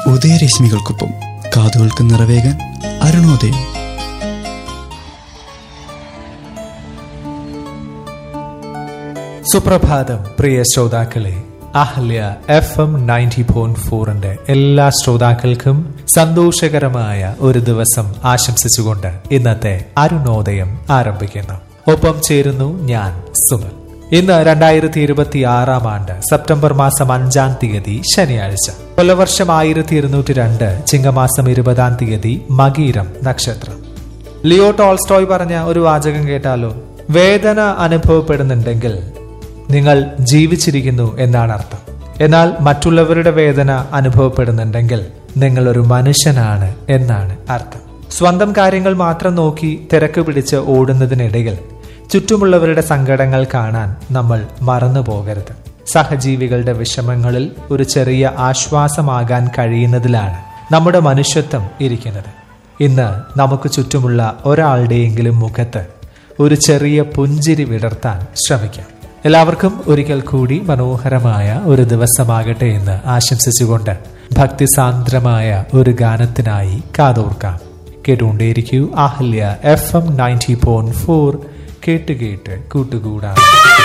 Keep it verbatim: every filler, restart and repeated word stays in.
ഉദയരശ്മികൾക്കൊപ്പം കാതുകൾക്ക് നിറവേകാൻ അരുണോദയം. സുപ്രഭാതം പ്രിയ ശ്രോതാക്കളെ. Ahalya F M ninety point ഫോറിന്റെ എല്ലാ ശ്രോതാക്കൾക്കും സന്തോഷകരമായ ഒരു ദിവസം ആശംസിച്ചുകൊണ്ട് ഇന്നത്തെ അരുണോദയം ആരംഭിക്കുന്നു. ഒപ്പം ചേരുന്നു ഞാൻ സുമൻ. ഇന്ന് രണ്ടായിരത്തി ഇരുപത്തി ആറാം ആണ്ട് സെപ്റ്റംബർ മാസം അഞ്ചാം തീയതി ശനിയാഴ്ച. കൊല്ലവർഷം ആയിരത്തി ഇരുന്നൂറ്റി രണ്ട് ചിങ്ങമാസം ഇരുപതാം തീയതി മകീരം നക്ഷത്രം. ലിയോ ടോൾസ്റ്റോയ് പറഞ്ഞ ഒരു വാചകം കേട്ടാലോ? വേദന അനുഭവപ്പെടുന്നുണ്ടെങ്കിൽ നിങ്ങൾ ജീവിച്ചിരിക്കുന്നു എന്നാണ് അർത്ഥം. എന്നാൽ മറ്റുള്ളവരുടെ വേദന അനുഭവപ്പെടുന്നുണ്ടെങ്കിൽ നിങ്ങൾ ഒരു മനുഷ്യനാണ് എന്നാണ് അർത്ഥം. സ്വന്തം കാര്യങ്ങൾ മാത്രം നോക്കി തിരക്ക് പിടിച്ച് ഓടുന്നതിനിടയിൽ ചുറ്റുമുള്ളവരുടെ സങ്കടങ്ങൾ കാണാൻ നമ്മൾ മറന്നു പോകരുത്. സഹജീവികളുടെ വിഷമങ്ങളിൽ ഒരു ചെറിയ ആശ്വാസമാകാൻ കഴിയുന്നതിലാണ് നമ്മുടെ മനുഷ്യത്വം ഇരിക്കുന്നത്. ഇന്ന് നമുക്ക് ചുറ്റുമുള്ള ഒരാളുടെയെങ്കിലും മുഖത്ത് ഒരു ചെറിയ പുഞ്ചിരി വിടർത്താൻ ശ്രമിക്കാം. എല്ലാവർക്കും ഒരിക്കൽ കൂടി മനോഹരമായ ഒരു ദിവസമാകട്ടെ എന്ന് ആശംസിച്ചുകൊണ്ട് ഭക്തിസാന്ദ്രമായ ഒരു ഗാനത്തിനായി കാതോർക്കാം. കേട്ടുകൊണ്ടേയിരിക്കൂ Ahalya F M ninety point four. കേട്ട് കേട്ട് കൂട്ടുകൂടാം.